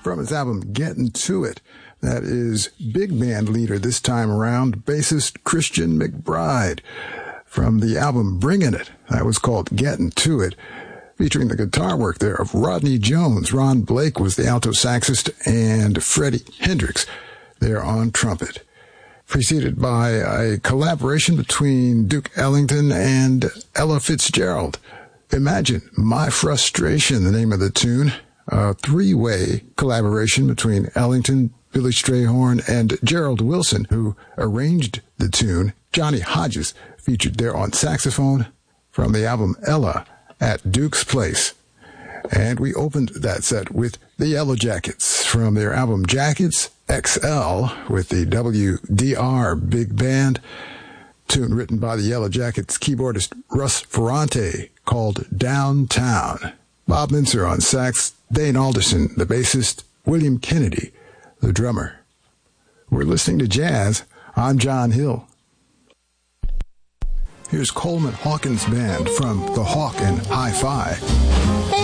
from his album Getting To It. That is big band leader this time around, bassist Christian McBride. From the album Bringin' It, that was called Getting To It, featuring the guitar work there of Rodney Jones. Ron Blake was the alto saxist, and Freddie Hendrix there on trumpet. Preceded by a collaboration between Duke Ellington and Ella Fitzgerald. Imagine My Frustration, the name of the tune. A three-way collaboration between Ellington, Billy Strayhorn, and Gerald Wilson, who arranged the tune. Johnny Hodges featured there on saxophone from the album Ella at Duke's Place. And we opened that set with the Yellow Jackets from their album Jackets XL with the WDR Big Band. Tune written by the Yellow Jackets keyboardist Russ Ferrante called Downtown. Bob Mincer on sax, Dane Alderson, the bassist, William Kennedy, the drummer. We're listening to jazz. I'm John Hill. Here's Coleman Hawkins Band from The Hawk and Hi-Fi.